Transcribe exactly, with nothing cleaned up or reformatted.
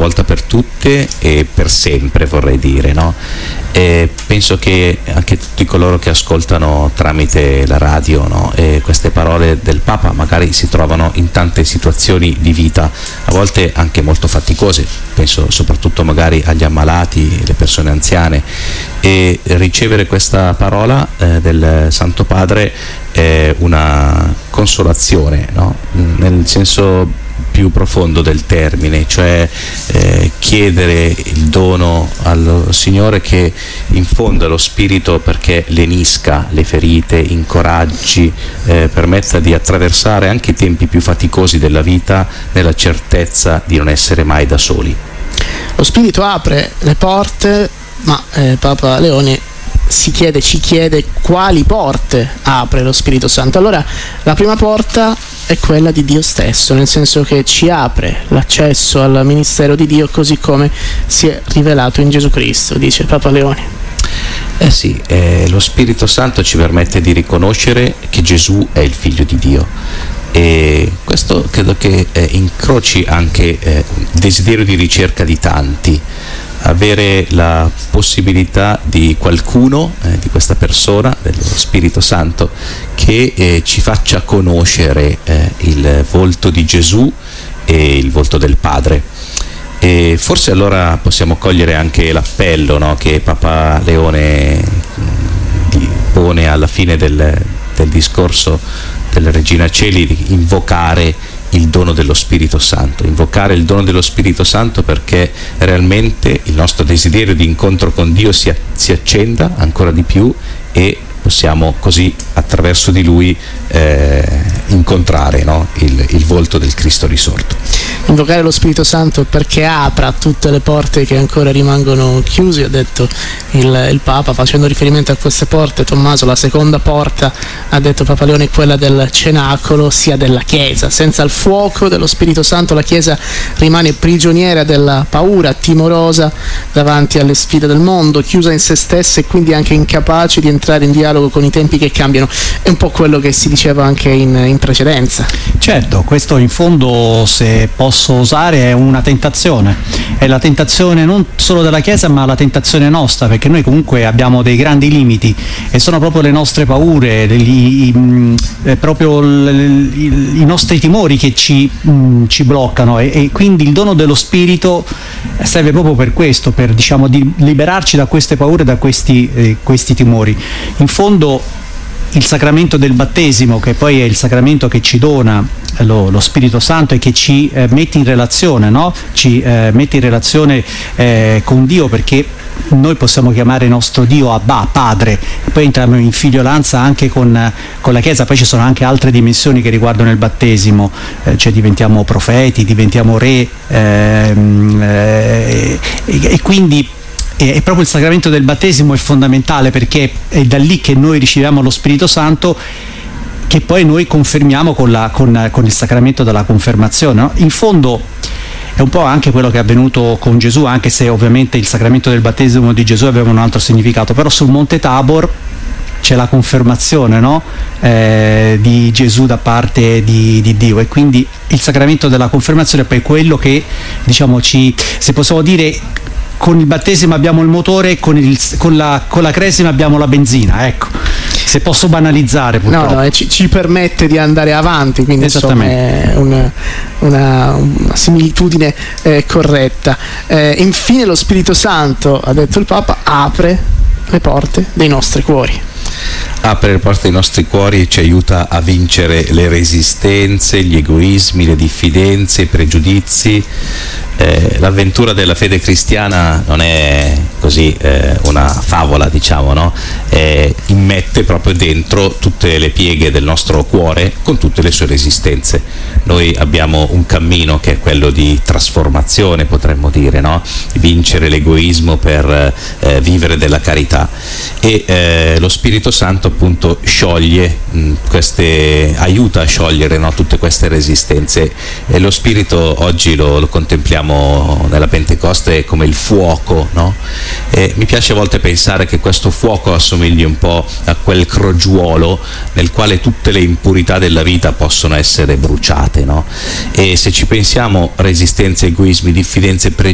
volta per tutte e per sempre, vorrei dire, no? E penso che anche tutti coloro che ascoltano tramite la radio, no, e queste parole del Papa magari si trovano in tante situazioni di vita, a volte anche molto faticose, penso soprattutto magari agli ammalati, alle persone anziane, e ricevere questa parola eh, del Santo Padre è una consolazione, no? Nel senso più profondo del termine, cioè eh, chiedere il dono al Signore che infonda lo spirito perché lenisca le ferite, incoraggi, eh, permetta di attraversare anche i tempi più faticosi della vita nella certezza di non essere mai da soli. Lo spirito apre le porte, ma eh, Papa Leone si chiede, ci chiede quali porte apre lo Spirito Santo. Allora la prima porta è quella di Dio stesso, nel senso che ci apre l'accesso al ministero di Dio così come si è rivelato in Gesù Cristo, dice Papa Leone. Eh sì, eh, lo Spirito Santo ci permette di riconoscere che Gesù è il Figlio di Dio, e questo credo che eh, incroci anche eh, il desiderio di ricerca di tanti, avere la possibilità di qualcuno, eh, di questa persona, dello Spirito Santo, che eh, ci faccia conoscere eh, il volto di Gesù e il volto del Padre. E forse allora possiamo cogliere anche l'appello, no, che Papa Leone mh, pone alla fine del, del discorso della Regina Coeli, di invocare il dono dello Spirito Santo, invocare il dono dello Spirito Santo perché realmente il nostro desiderio di incontro con Dio si, si accenda ancora di più e possiamo così attraverso di Lui eh, incontrare, no, il, il volto del Cristo risorto. Invocare lo Spirito Santo perché apra tutte le porte che ancora rimangono chiuse, ha detto il, il Papa, facendo riferimento a queste porte. Tommaso, la seconda porta, ha detto Papa Leone, è quella del cenacolo, sia della Chiesa. Senza il fuoco dello Spirito Santo la Chiesa rimane prigioniera della paura, timorosa davanti alle sfide del mondo, chiusa in se stessa e quindi anche incapace di entrare in dialogo con i tempi che cambiano. È un po' quello che si diceva anche in, in precedenza. Certo, questo in fondo, se posso osare, è una tentazione, è la tentazione non solo della Chiesa ma la tentazione nostra, perché noi comunque abbiamo dei grandi limiti e sono proprio le nostre paure, i, i, eh, proprio l, i, i nostri timori che ci, mh, ci bloccano, e, e quindi il dono dello Spirito serve proprio per questo, per, diciamo, di liberarci da queste paure, da questi, eh, questi timori. In fondo il sacramento del battesimo, che poi è il sacramento che ci dona lo, lo Spirito Santo e che ci eh, mette in relazione, no? Ci eh, mette in relazione eh, con Dio, perché noi possiamo chiamare nostro Dio Abba, Padre, poi entriamo in figliolanza anche con, con la Chiesa. Poi ci sono anche altre dimensioni che riguardano il battesimo, eh, cioè diventiamo profeti, diventiamo re, ehm, eh, e, e quindi e proprio il sacramento del battesimo è fondamentale, perché è da lì che noi riceviamo lo Spirito Santo, che poi noi confermiamo con, la, con, con il sacramento della confermazione, no? In fondo è un po' anche quello che è avvenuto con Gesù, anche se ovviamente il sacramento del battesimo di Gesù aveva un altro significato, però sul Monte Tabor c'è la confermazione, no? eh, di Gesù da parte di, di Dio, e quindi il sacramento della confermazione è poi quello che, diciamo, ci, se possiamo dire, con il battesimo abbiamo il motore, con, il, con, la, con la cresima abbiamo la benzina, ecco, se posso banalizzare purtroppo. No, no, ci, ci permette di andare avanti, quindi insomma è una, una, una similitudine eh, corretta. Eh, infine lo Spirito Santo, ha detto il Papa, apre le porte dei nostri cuori. Apre le porte dei nostri cuori e ci aiuta a vincere le resistenze, gli egoismi, le diffidenze, i pregiudizi. Eh, l'avventura della fede cristiana non è così eh, una favola, diciamo, no? Eh, immette proprio dentro tutte le pieghe del nostro cuore con tutte le sue resistenze. Noi abbiamo un cammino che è quello di trasformazione, potremmo dire, no? Vincere l'egoismo per eh, vivere della carità, e eh, lo Spirito Santo appunto scioglie mh, queste, aiuta a sciogliere, no, tutte queste resistenze, e lo Spirito oggi lo, lo contempliamo nella Pentecoste come il fuoco, no? E mi piace a volte pensare che questo fuoco assomigli un po' a quel crogiuolo nel quale tutte le impurità della vita possono essere bruciate, no? E se ci pensiamo, resistenze, egoismi, diffidenze, pregiudizi,